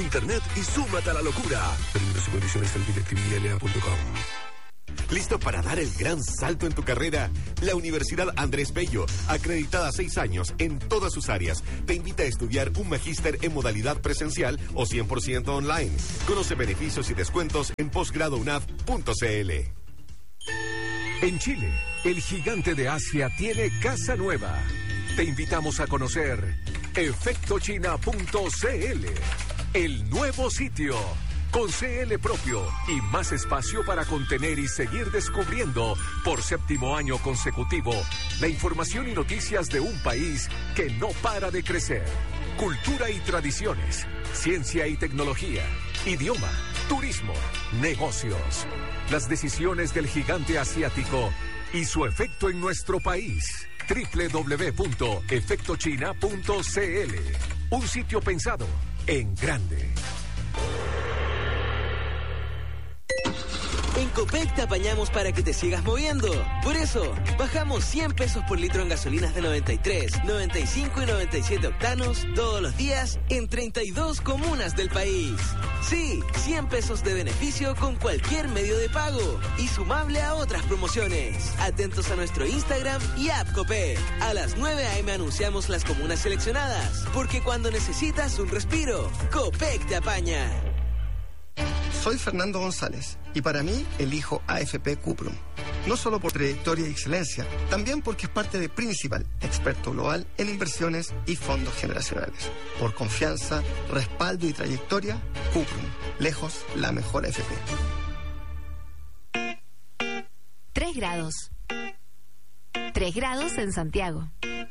Internet y súmate a la locura. Términos y condiciones en directivilia.com. ¿Listo para dar el gran salto en tu carrera? La Universidad Andrés Bello, acreditada 6 años en todas sus áreas, te invita a estudiar un magíster en modalidad presencial o 100% online. Conoce beneficios y descuentos en posgradounaf.cl. En Chile, el gigante de Asia tiene casa nueva. Te invitamos a conocer efectochina.cl, el nuevo sitio, con CL propio y más espacio para contener y seguir descubriendo por 7º año consecutivo la información y noticias de un país que no para de crecer. Cultura y tradiciones, ciencia y tecnología, idioma, turismo, negocios. Las decisiones del gigante asiático y su efecto en nuestro país. www.efectochina.cl, un sitio pensado en grande. En Copec te apañamos para que te sigas moviendo. Por eso, bajamos 100 pesos por litro en gasolinas de 93, 95 y 97 octanos todos los días en 32 comunas del país. Sí, 100 pesos de beneficio con cualquier medio de pago y sumable a otras promociones. Atentos a nuestro Instagram y app Copec. A las 9 a.m. anunciamos las comunas seleccionadas, porque cuando necesitas un respiro, Copec te apaña. Soy Fernando González y para mí elijo AFP Cuprum. No solo por trayectoria y excelencia, también porque es parte de Principal, experto global en inversiones y fondos generacionales. Por confianza, respaldo y trayectoria, Cuprum, lejos la mejor AFP. 3 grados. 3 grados en Santiago.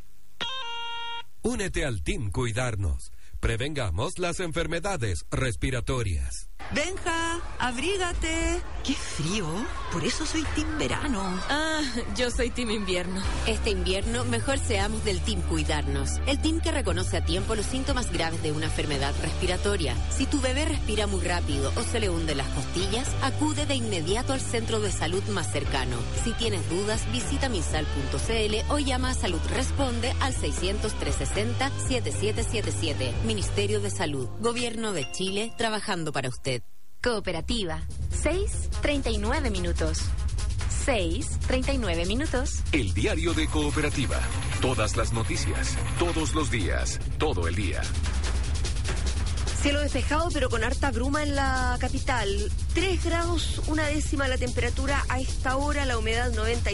Únete al Team Cuidarnos. Prevengamos las enfermedades respiratorias. Benja, abrígate. ¡Qué frío! Por eso soy team verano. Ah, yo soy team invierno. Este invierno, mejor seamos del Team Cuidarnos. El team que reconoce a tiempo los síntomas graves de una enfermedad respiratoria. Si tu bebé respira muy rápido o se le hunden las costillas, acude de inmediato al centro de salud más cercano. Si tienes dudas, visita minsal.cl o llama a Salud Responde al 600-360-7777. Ministerio de Salud. Gobierno de Chile, trabajando para usted. Cooperativa. 6:39 minutos. 6:39 minutos. El diario de Cooperativa. Todas las noticias, todos los días, todo el día. Cielo despejado, pero con harta bruma en la capital. 3 grados, 1/10 la temperatura a esta hora, la humedad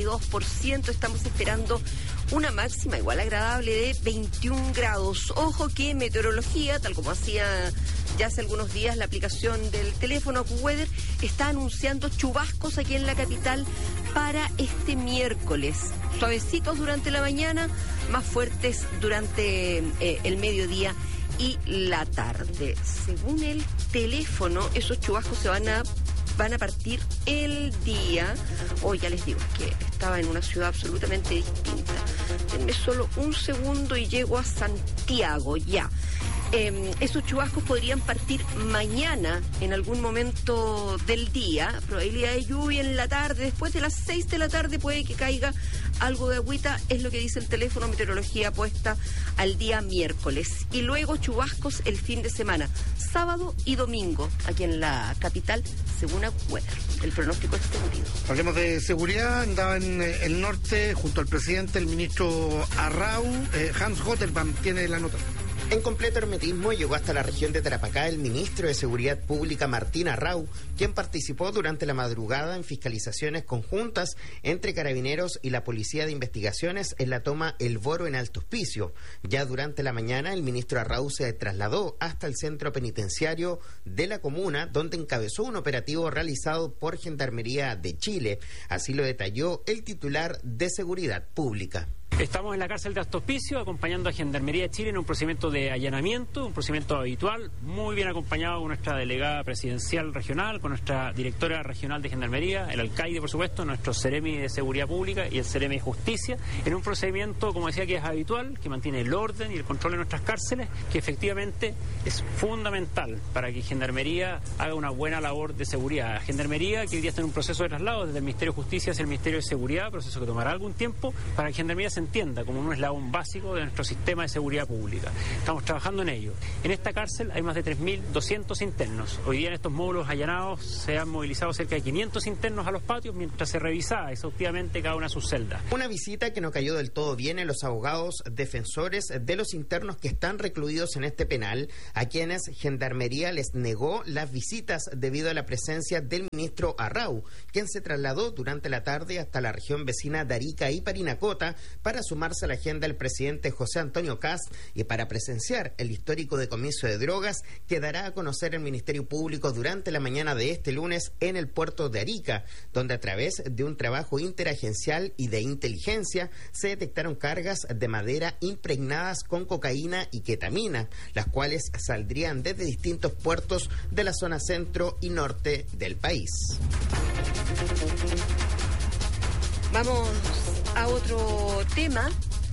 92%. Estamos esperando una máxima igual agradable de 21 grados. Ojo que meteorología, tal como hacía ya hace algunos días la aplicación del teléfono AccuWeather, está anunciando chubascos aquí en la capital para este miércoles. Suavecitos durante la mañana, más fuertes durante el mediodía y la tarde. Según el teléfono, esos chubascos se van a partir el día. Hoy ya les digo que estaba en una ciudad absolutamente distinta. Denme solo un segundo y llego a Santiago ya. Esos chubascos podrían partir mañana en algún momento del día. Probabilidad de lluvia en la tarde. Después de las 6 de la tarde puede que caiga algo de agüita. Es lo que dice el teléfono meteorología puesta al día miércoles. Y luego chubascos el fin de semana, sábado y domingo, aquí en la capital, según AccuWeather. El pronóstico extendido. Hablemos de seguridad. Andaba en el norte junto al presidente, el ministro Arrau. Hans Gotterman tiene la nota. En completo hermetismo llegó hasta la región de Tarapacá el ministro de Seguridad Pública Martín Arrau, quien participó durante la madrugada en fiscalizaciones conjuntas entre Carabineros y la Policía de Investigaciones en la toma El Boro en Alto Hospicio. Ya durante la mañana el ministro Arrau se trasladó hasta el centro penitenciario de la comuna, donde encabezó un operativo realizado por Gendarmería de Chile. Así lo detalló el titular de Seguridad Pública. Estamos en la cárcel de Alto Hospicio acompañando a Gendarmería de Chile en un procedimiento de allanamiento, un procedimiento habitual, muy bien acompañado con nuestra delegada presidencial regional, con nuestra directora regional de Gendarmería, el alcaide, por supuesto, nuestro Ceremi de Seguridad Pública y el Ceremi de Justicia, en un procedimiento, como decía, que es habitual, que mantiene el orden y el control de nuestras cárceles, que efectivamente es fundamental para que Gendarmería haga una buena labor de seguridad. Gendarmería, que hoy día está en un proceso de traslado desde el Ministerio de Justicia hacia el Ministerio de Seguridad, proceso que tomará algún tiempo, para que Gendarmería se entienda como un eslabón básico de nuestro sistema de seguridad pública. Estamos trabajando en ello. En esta cárcel hay más de 3.200 internos. Hoy día en estos módulos allanados se han movilizado cerca de 500 internos a los patios mientras se revisaba exhaustivamente cada una de sus celdas. Una visita que no cayó del todo bien en los abogados defensores de los internos que están recluidos en este penal, a quienes Gendarmería les negó las visitas debido a la presencia del ministro Arrau, quien se trasladó durante la tarde hasta la región vecina de Arica y Parinacota para sumarse a la agenda del presidente José Antonio Kast y para presenciar el histórico decomiso de drogas que dará a conocer el Ministerio Público durante la mañana de este lunes en el puerto de Arica, donde a través de un trabajo interagencial y de inteligencia se detectaron cargas de madera impregnadas con cocaína y ketamina, las cuales saldrían desde distintos puertos de la zona centro y norte del país. Vamos a otro tema.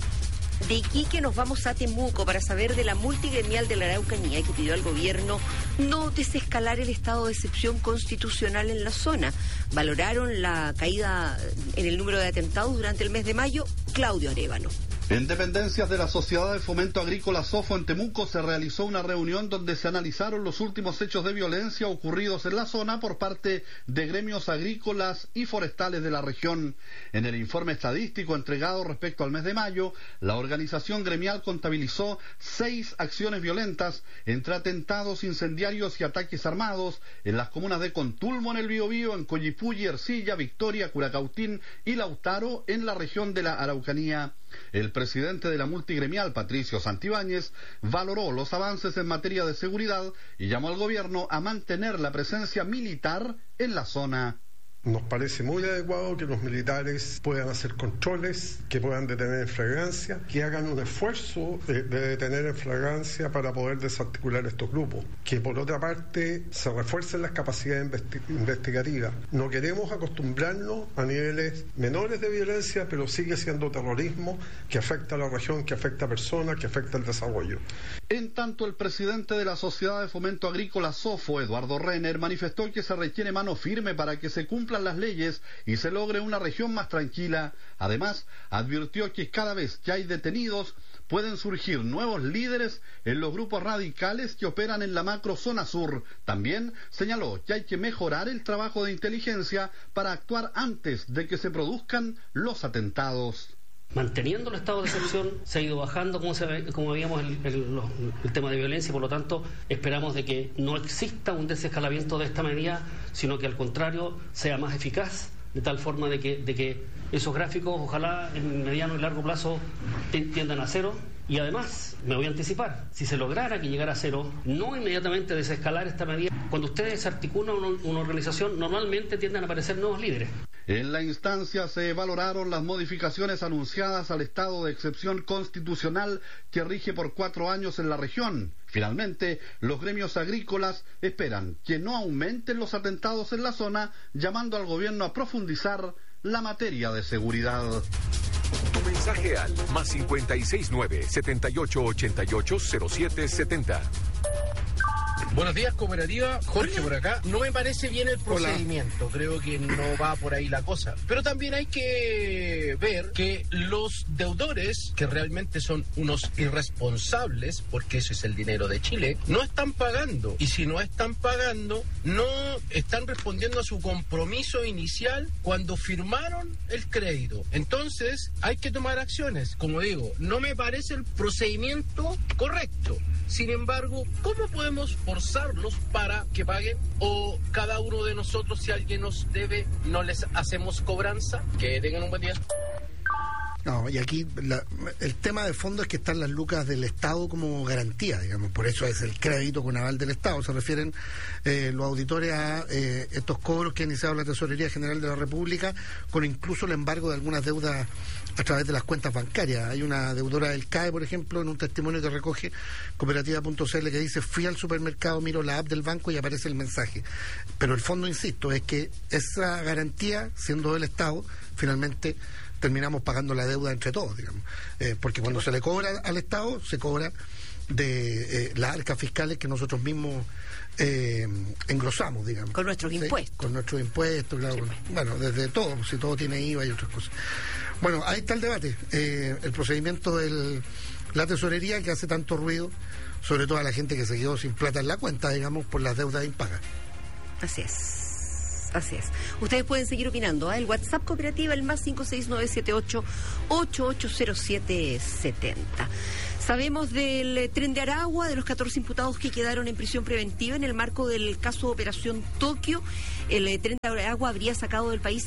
De Iquique nos vamos a Temuco para saber de la multigremial de la Araucanía que pidió al gobierno no desescalar el estado de excepción constitucional en la zona. Valoraron la caída en el número de atentados durante el mes de mayo. Claudio Arévalo. En dependencias de la Sociedad de Fomento Agrícola SOFO en Temuco se realizó una reunión donde se analizaron los últimos hechos de violencia ocurridos en la zona por parte de gremios agrícolas y forestales de la región. En el informe estadístico entregado respecto al mes de mayo, la organización gremial contabilizó 6 acciones violentas entre atentados incendiarios y ataques armados en las comunas de Contulmo en el Biobío, en Coyipulli, Ercilla, Victoria, Curacautín y Lautaro en la región de la Araucanía. El presidente de la multigremial, Patricio Santibáñez, valoró los avances en materia de seguridad y llamó al gobierno a mantener la presencia militar en la zona. Nos parece muy adecuado que los militares puedan hacer controles, que puedan detener en flagrancia, que hagan un esfuerzo de detener en flagrancia para poder desarticular estos grupos, que por otra parte se refuercen las capacidades investigativas. No queremos acostumbrarnos a niveles menores de violencia, pero sigue siendo terrorismo que afecta a la región, que afecta a personas, que afecta al desarrollo. En tanto, el presidente de la Sociedad de Fomento Agrícola SOFO, Eduardo Renner, manifestó que se requiere mano firme para que se cumplan las leyes y se logre una región más tranquila. Además, advirtió que cada vez que hay detenidos pueden surgir nuevos líderes en los grupos radicales que operan en la macrozona sur. También señaló que hay que mejorar el trabajo de inteligencia para actuar antes de que se produzcan los atentados. Manteniendo el estado de excepción, se ha ido bajando, como veíamos, el tema de violencia, y por lo tanto esperamos de que no exista un desescalamiento de esta medida, sino que al contrario sea más eficaz, de tal forma de que esos gráficos, ojalá en mediano y largo plazo, tiendan a cero. Y además, me voy a anticipar, si se lograra que llegara a cero, no inmediatamente desescalar esta medida. Cuando ustedes desarticulan una organización, normalmente tienden a aparecer nuevos líderes. En la instancia se valoraron las modificaciones anunciadas al estado de excepción constitucional que rige por 4 años en la región. Finalmente, los gremios agrícolas esperan que no aumenten los atentados en la zona, llamando al gobierno a profundizar la materia de seguridad. Tu mensaje al +569 78880770. Buenos días, cooperativa. Jorge por acá. No me parece bien el procedimiento. Hola. Creo que no va por ahí la cosa. Pero también hay que ver que los deudores, que realmente son unos irresponsables, porque ese es el dinero de Chile, no están pagando. Y si no están pagando, no están respondiendo a su compromiso inicial cuando firmaron el crédito. Entonces, hay que tomar acciones. Como digo, no me parece el procedimiento correcto. Sin embargo, ¿cómo podemos forzarlos para que paguen? ¿O cada uno de nosotros, si alguien nos debe, no les hacemos cobranza? Que tengan un buen día. No, y aquí el tema de fondo es que están las lucas del Estado como garantía, digamos, por eso es el crédito con aval del Estado. Se refieren los auditores a estos cobros que ha iniciado la Tesorería General de la República, con incluso el embargo de algunas deudas a través de las cuentas bancarias. Hay una deudora del CAE, por ejemplo, en un testimonio que recoge cooperativa.cl, que dice: fui al supermercado, miro la app del banco y aparece el mensaje. Pero el fondo, insisto, es que esa garantía, siendo del Estado, finalmente terminamos pagando la deuda entre todos, digamos, porque cuando se le cobra al Estado, se cobra de las arcas fiscales que nosotros mismos engrosamos, digamos. Con nuestros impuestos. Con nuestros impuestos, claro. Sí. Bueno, desde todo, si todo tiene IVA y otras cosas. Bueno, ahí está el debate. El procedimiento de la tesorería que hace tanto ruido, sobre todo a la gente que se quedó sin plata en la cuenta, digamos, por las deudas impagas. Así es. Ustedes pueden seguir opinando. El WhatsApp cooperativa, el más 56978-880770. Sabemos del Tren de Aragua, de los 14 imputados que quedaron en prisión preventiva en el marco del caso Operación Tokio. El Tren de Aragua habría sacado del país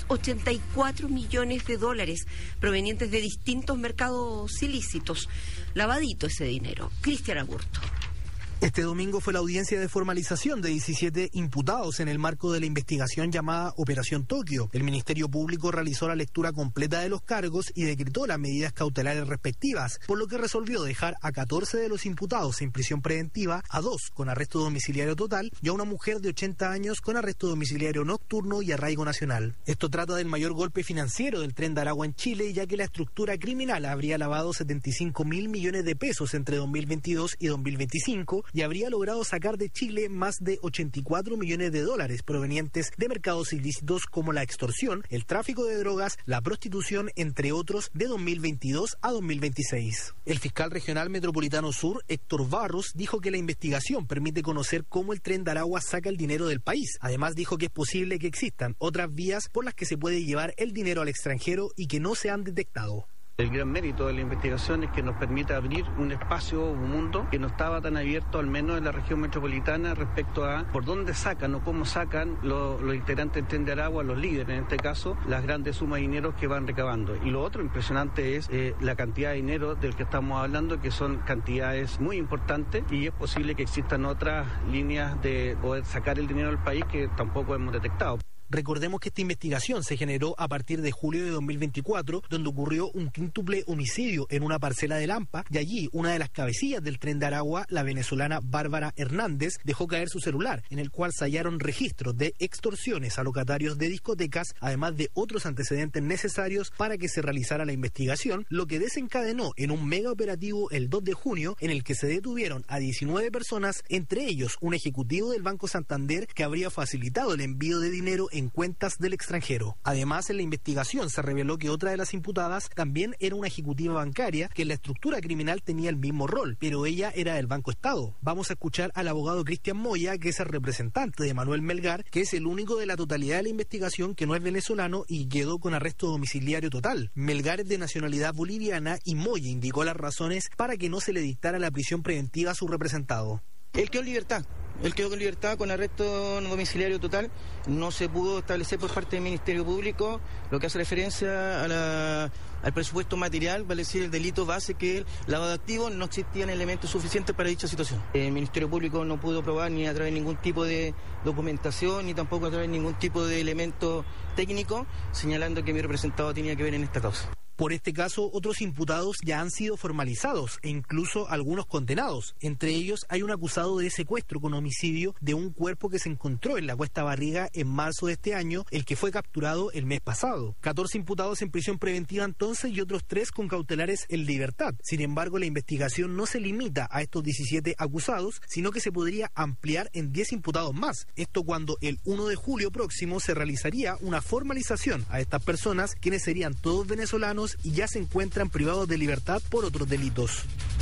84 millones de dólares provenientes de distintos mercados ilícitos. Lavadito ese dinero. Cristian Aburto. Este domingo fue la audiencia de formalización de 17 imputados en el marco de la investigación llamada Operación Tokio. El Ministerio Público realizó la lectura completa de los cargos y decretó las medidas cautelares respectivas, por lo que resolvió dejar a 14 de los imputados en prisión preventiva, a 2 con arresto domiciliario total y a una mujer de 80 años con arresto domiciliario nocturno y arraigo nacional. Esto trata del mayor golpe financiero del Tren de Aragua en Chile, ya que la estructura criminal habría lavado 75.000 millones de pesos entre 2022 y 2025, y habría logrado sacar de Chile más de 84 millones de dólares provenientes de mercados ilícitos como la extorsión, el tráfico de drogas, la prostitución, entre otros, de 2022 a 2026. El fiscal regional metropolitano sur, Héctor Barros, dijo que la investigación permite conocer cómo el Tren de Aragua saca el dinero del país. Además, dijo que es posible que existan otras vías por las que se puede llevar el dinero al extranjero y que no se han detectado. El gran mérito de la investigación es que nos permite abrir un espacio, un mundo que no estaba tan abierto, al menos en la región metropolitana, respecto a por dónde sacan o cómo sacan los integrantes del Tren de Aragua, los líderes en este caso, las grandes sumas de dinero que van recabando. Y lo otro impresionante es la cantidad de dinero del que estamos hablando, que son cantidades muy importantes, y es posible que existan otras líneas de poder sacar el dinero del país que tampoco hemos detectado. Recordemos que esta investigación se generó a partir de julio de 2024, donde ocurrió un quíntuple homicidio en una parcela de Lampa, y allí una de las cabecillas del Tren de Aragua, la venezolana Bárbara Hernández, dejó caer su celular, en el cual se hallaron registros de extorsiones a locatarios de discotecas, además de otros antecedentes necesarios para que se realizara la investigación, lo que desencadenó en un mega operativo el 2 de junio, en el que se detuvieron a 19 personas, entre ellos un ejecutivo del Banco Santander que habría facilitado el envío de dinero en cuentas del extranjero. Además, en la investigación se reveló que otra de las imputadas también era una ejecutiva bancaria que en la estructura criminal tenía el mismo rol, pero ella era del Banco Estado. Vamos a escuchar al abogado Cristian Moya, que es el representante de Manuel Melgar, que es el único de la totalidad de la investigación que no es venezolano y quedó con arresto domiciliario total. Melgar es de nacionalidad boliviana y Moya indicó las razones para que no se le dictara la prisión preventiva a su representado. Él quedó en libertad. Él quedó en libertad con arresto domiciliario total. No se pudo establecer por parte del Ministerio Público lo que hace referencia a al presupuesto material, vale decir, el delito base, que el lavado de activos. No existían elementos suficientes para dicha situación. El Ministerio Público no pudo probar ni a través de ningún tipo de documentación, ni tampoco a través de ningún tipo de elemento técnico, señalando que mi representado tenía que ver en esta causa. Por este caso, otros imputados ya han sido formalizados e incluso algunos condenados. Entre ellos hay un acusado de secuestro con homicidio de un cuerpo que se encontró en la Cuesta Barriga en marzo de este año, el que fue capturado el mes pasado. 14 imputados en prisión preventiva entonces y otros 3 con cautelares en libertad. Sin embargo, la investigación no se limita a estos 17 acusados, sino que se podría ampliar en 10 imputados más. Esto cuando el 1 de julio próximo se realizaría una formalización a estas personas, quienes serían todos venezolanos y ya se encuentran privados de libertad por otros delitos.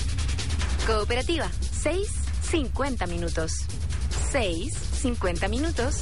Cooperativa, 6:50 minutos. 6:50 minutos.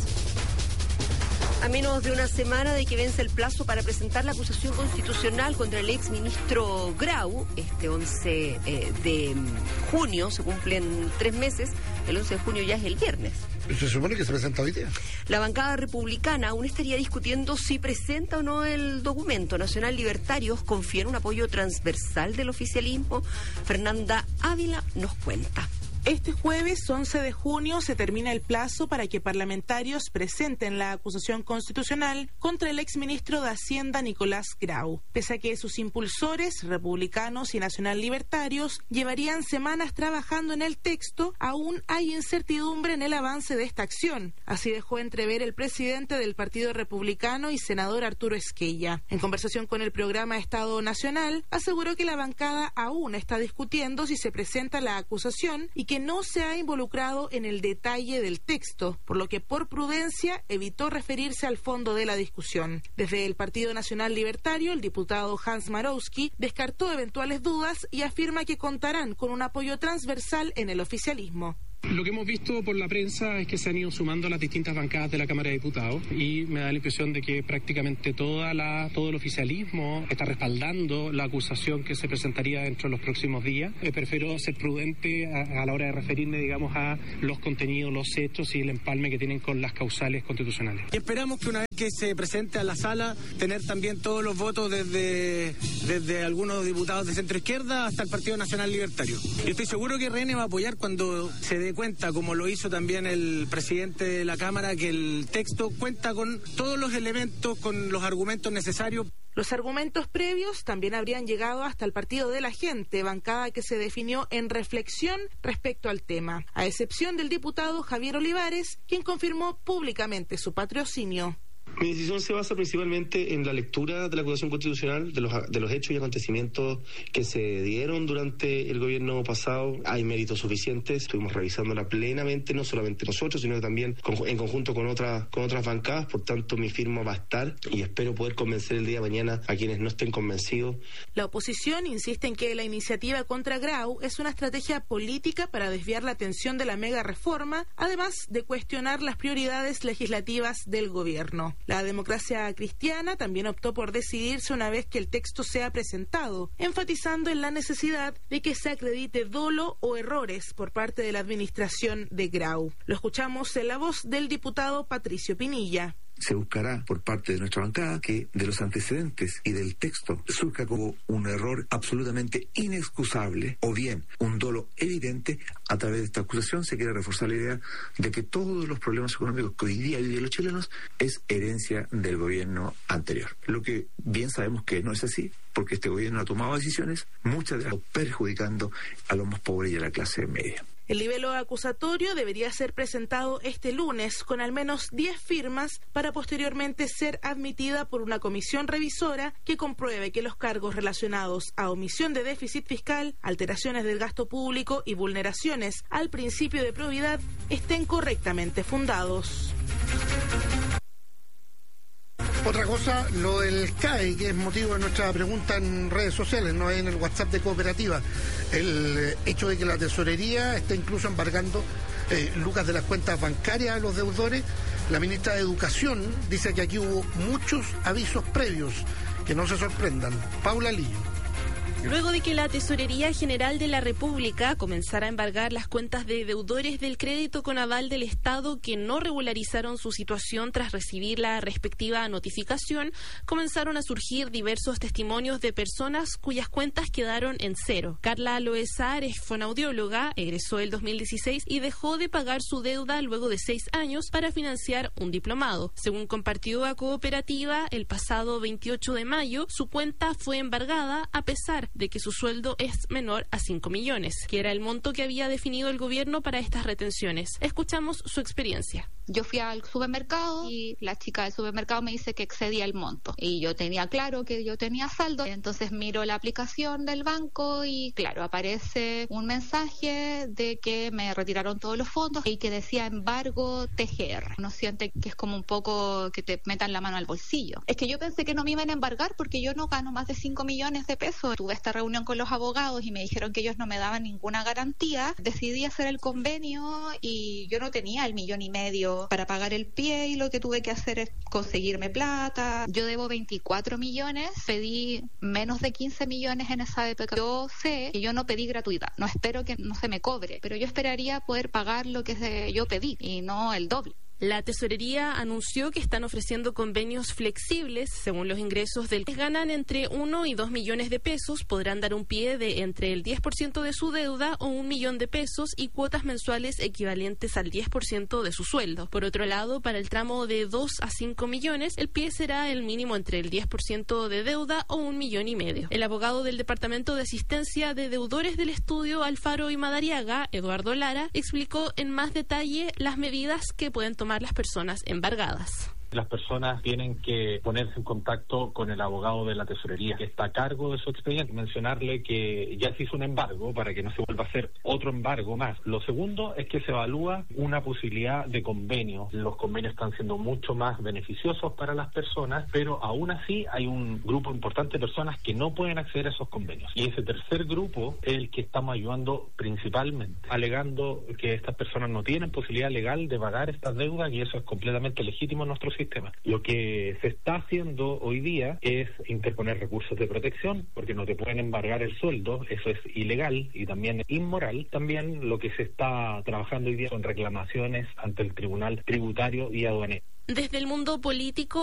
A menos de una semana de que vence el plazo para presentar la acusación constitucional contra el exministro Grau, este 11 de junio, se cumplen 3 meses, el 11 de junio ya es el viernes. Se supone que se presenta hoy día. La bancada republicana aún estaría discutiendo si presenta o no el documento. Nacional Libertarios confía en un apoyo transversal del oficialismo. Fernanda Ávila nos cuenta. Este jueves 11 de junio se termina el plazo para que parlamentarios presenten la acusación constitucional contra el exministro de Hacienda Nicolás Grau. Pese a que sus impulsores, republicanos y nacional libertarios, llevarían semanas trabajando en el texto, aún hay incertidumbre en el avance de esta acción. Así dejó entrever el presidente del Partido Republicano y senador Arturo Esquella. En conversación con el programa Estado Nacional, aseguró que la bancada aún está discutiendo si se presenta la acusación y que que no se ha involucrado en el detalle del texto, por lo que por prudencia evitó referirse al fondo de la discusión. Desde el Partido Nacional Libertario, el diputado Hans Marowski descartó eventuales dudas y afirma que contarán con un apoyo transversal en el oficialismo. Lo que hemos visto por la prensa es que se han ido sumando las distintas bancadas de la Cámara de Diputados y me da la impresión de que prácticamente todo el oficialismo está respaldando la acusación que se presentaría dentro de los próximos días. Prefiero ser prudente a la hora de referirme, digamos, a los contenidos, los hechos y el empalme que tienen con las causales constitucionales. Y esperamos que una vez que se presente a la sala, tener también todos los votos desde algunos diputados de centro izquierda hasta el Partido Nacional Libertario. Y estoy seguro que RN va a apoyar cuando se dé cuenta, como lo hizo también el presidente de la Cámara, que el texto cuenta con todos los elementos, con los argumentos necesarios. Los argumentos previos también habrían llegado hasta el Partido de la Gente, bancada que se definió en reflexión respecto al tema, a excepción del diputado Javier Olivares, quien confirmó públicamente su patrocinio. Mi decisión se basa principalmente en la lectura de la acusación constitucional, de los hechos y acontecimientos que se dieron durante el gobierno pasado. Hay méritos suficientes, estuvimos revisándola plenamente, no solamente nosotros, sino que también en conjunto con otras bancadas. Por tanto, mi firma va a estar y espero poder convencer el día de mañana a quienes no estén convencidos. La oposición insiste en que la iniciativa contra Grau es una estrategia política para desviar la atención de la mega reforma, además de cuestionar las prioridades legislativas del gobierno. La Democracia Cristiana también optó por decidirse una vez que el texto sea presentado, enfatizando en la necesidad de que se acredite dolo o errores por parte de la administración de Grau. Lo escuchamos en la voz del diputado Patricio Pinilla. Se buscará por parte de nuestra bancada que de los antecedentes y del texto surja como un error absolutamente inexcusable o bien un dolo evidente. A través de esta acusación se quiere reforzar la idea de que todos los problemas económicos que hoy día viven los chilenos es herencia del gobierno anterior. Lo que bien sabemos que no es así, porque este gobierno ha tomado decisiones, muchas de ellas perjudicando a los más pobres y a la clase media. El libelo acusatorio debería ser presentado este lunes con al menos 10 firmas para posteriormente ser admitida por una comisión revisora que compruebe que los cargos relacionados a omisión de déficit fiscal, alteraciones del gasto público y vulneraciones al principio de probidad estén correctamente fundados. Otra cosa, lo del CAE, que es motivo de nuestra pregunta en redes sociales, no en el WhatsApp de Cooperativa. El hecho de que la tesorería está incluso embargando lucas de las cuentas bancarias a los deudores. La ministra de Educación dice que aquí hubo muchos avisos previos, que no se sorprendan. Paula Lillo. Luego de que la Tesorería General de la República comenzara a embargar las cuentas de deudores del crédito con aval del Estado que no regularizaron su situación tras recibir la respectiva notificación, comenzaron a surgir diversos testimonios de personas cuyas cuentas quedaron en cero. Carla Loezar es fonoaudióloga, egresó el 2016 y dejó de pagar su deuda luego de 6 años para financiar un diplomado. Según compartió a Cooperativa, el pasado 28 de mayo, su cuenta fue embargada a pesar de que su sueldo es menor a 5 millones, que era el monto que había definido el gobierno para estas retenciones. Escuchamos su experiencia. Yo fui al supermercado y la chica del supermercado me dice que excedía el monto. Y yo tenía claro que yo tenía saldo. Entonces miro la aplicación del banco y claro, aparece un mensaje de que me retiraron todos los fondos y que decía embargo TGR. Uno siente que es como un poco que te metan la mano al bolsillo. Es que yo pensé que no me iban a embargar porque yo no gano más de 5 millones de pesos. Tuve esta reunión con los abogados y me dijeron que ellos no me daban ninguna garantía. Decidí hacer el convenio y yo no tenía el 1,5 millones para pagar el pie y lo que tuve que hacer es conseguirme plata. Yo debo 24 millones, pedí menos de 15 millones en esa ADP. Yo sé que yo no pedí gratuidad, no espero que no se me cobre, pero yo esperaría poder pagar lo que yo pedí y no el doble. La tesorería anunció que están ofreciendo convenios flexibles según los ingresos del que ganan entre 1 y 2 millones de pesos. Podrán dar un pie de entre el 10% de su deuda o 1 millón de pesos y cuotas mensuales equivalentes al 10% de su sueldo. Por otro lado, para el tramo de 2 a 5 millones, el pie será el mínimo entre el 10% de deuda o 1,5 millones. El abogado del Departamento de Asistencia de Deudores del Estudio Alfaro y Madariaga, Eduardo Lara, explicó en más detalle las medidas que pueden tomar las personas embargadas. Las personas tienen que ponerse en contacto con el abogado de la tesorería que está a cargo de su expediente. Mencionarle que ya se hizo un embargo para que no se vuelva a hacer otro embargo más. Lo segundo es que se evalúa una posibilidad de convenio. Los convenios están siendo mucho más beneficiosos para las personas, pero aún así hay un grupo importante de personas que no pueden acceder a esos convenios. Y ese tercer grupo es el que estamos ayudando principalmente, alegando que estas personas no tienen posibilidad legal de pagar estas deudas, y eso es completamente legítimo en nuestro sistema. Lo que se está haciendo hoy día es interponer recursos de protección, porque no te pueden embargar el sueldo, eso es ilegal y también inmoral. También lo que se está trabajando hoy día son reclamaciones ante el Tribunal Tributario y Aduanero. Desde el mundo político,